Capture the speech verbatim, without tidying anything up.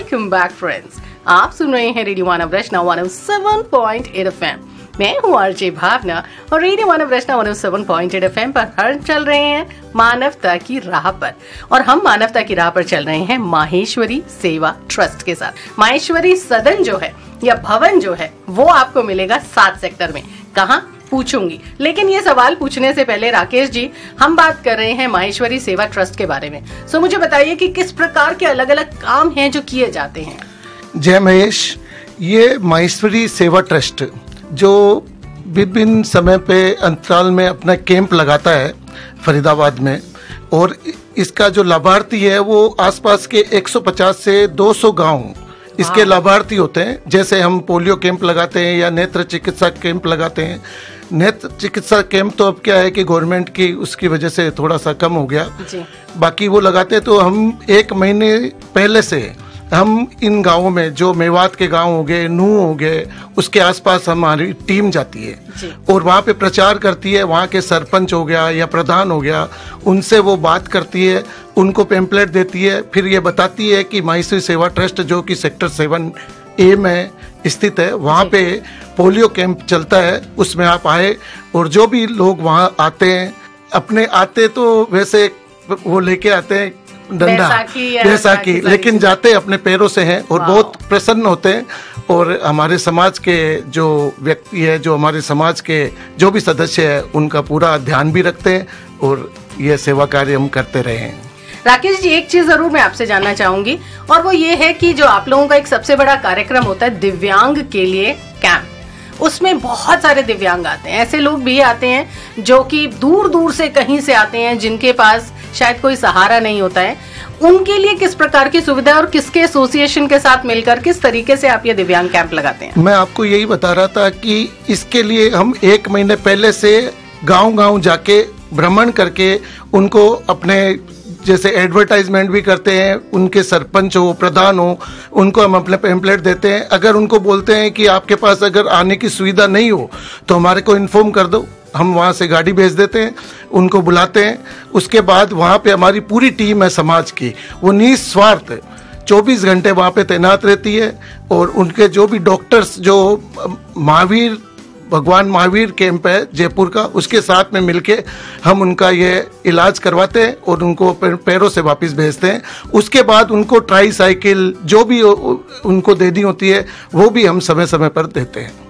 Welcome back friends. आप सुन रहे हैं रेडियो मानव रचना one O seven point eight F M. मैं हूँ आरजे भावना और रेडियो मानव रचना one O seven point eight F M पर हर चल रहे हैं मानवता की राह पर। और हम मानवता की राह पर चल रहे हैं माहेश्वरी सेवा ट्रस्ट के साथ। माहेश्वरी सदन जो है या भवन जो है वो आपको मिलेगा सात सेक्टर में। कहाँ पूछूंगी, लेकिन ये सवाल पूछने से पहले राकेश जी, हम बात कर रहे हैं माहेश्वरी सेवा ट्रस्ट के बारे में। सो मुझे बताइए कि किस प्रकार के अलग अलग काम हैं जो किए जाते हैं। जय महेश, ये माहेश्वरी सेवा ट्रस्ट जो विभिन्न समय पे अंतराल में अपना कैंप लगाता है फरीदाबाद में, और इसका जो लाभार्थी है वो आसपास के एक सौ पचास से दो सौ गांव इसके लाभार्थी होते हैं। जैसे हम पोलियो कैंप लगाते हैं या नेत्र चिकित्सा कैंप लगाते हैं। नेत्र चिकित्सा कैंप तो अब क्या है कि गवर्नमेंट की उसकी वजह से थोड़ा सा कम हो गया जी। बाकी वो लगाते हैं। तो हम एक महीने पहले से हम इन गांवों में, जो मेवात के गांव हो गए, नूह हो गए, उसके आसपास हमारी टीम जाती है जी। और वहाँ पे प्रचार करती है। वहाँ के सरपंच हो गया या प्रधान हो गया, उनसे वो बात करती है, उनको पेम्पलेट देती है। फिर ये बताती है कि माहेश्वरी सेवा ट्रस्ट जो कि सेक्टर सेवन ए में स्थित है, वहाँ पे पोलियो कैंप चलता है, उसमें आप आए। और जो भी लोग वहाँ आते हैं, अपने आते तो वैसे वो लेके आते हैं डंडा बैसाखी, लेकिन जाते अपने पैरों से हैं और बहुत प्रसन्न होते हैं। और हमारे समाज के जो व्यक्ति है, जो हमारे समाज के जो भी सदस्य है, उनका पूरा ध्यान भी रखते हैं और ये सेवा कार्य हम करते रहे हैं। राकेश जी, एक चीज जरूर मैं आपसे जानना चाहूंगी, और वो ये है कि जो आप लोगों का एक सबसे बड़ा कार्यक्रम होता है दिव्यांग के लिए कैंप, उसमें बहुत सारे दिव्यांग आते हैं। ऐसे लोग भी आते हैं जो कि दूर दूर से कहीं से आते हैं, जिनके पास शायद कोई सहारा नहीं होता है। उनके लिए किस प्रकार की सुविधा और किसके एसोसिएशन के साथ मिलकर किस तरीके से आप ये दिव्यांग कैंप लगाते हैं? मैं आपको यही बता रहा था कि इसके लिए हम एक महीने पहले से गांव गांव जाके भ्रमण करके उनको अपने जैसे एडवर्टाइजमेंट भी करते हैं। उनके सरपंच हो, प्रधान हो, उनको हम अपने पेम्पलेट देते हैं। अगर उनको बोलते हैं कि आपके पास अगर आने की सुविधा नहीं हो तो हमारे को इन्फॉर्म कर दो, हम वहाँ से गाड़ी भेज देते हैं, उनको बुलाते हैं। उसके बाद वहाँ पे हमारी पूरी टीम है समाज की, वो निस्वार्थ चौबीस घंटे वहाँ पे तैनात रहती है। और उनके जो भी डॉक्टर्स, जो महावीर भगवान महावीर कैंप है जयपुर का, उसके साथ में मिलके हम उनका ये इलाज करवाते हैं और उनको पैरों से वापस भेजते हैं। उसके बाद उनको ट्राई साइकिल जो भी उनको देनी होती है वो भी हम समय समय पर देते हैं।